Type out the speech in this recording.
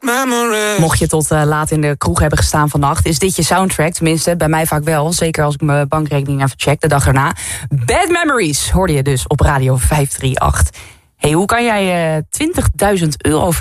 memories. Mocht je tot laat in de kroeg hebben gestaan vannacht, is dit je soundtrack. Tenminste, bij mij vaak wel. Zeker als ik mijn bankrekening even check de dag erna. Bad Memories hoorde je dus op Radio 538. Hey, hoe kan jij €20.000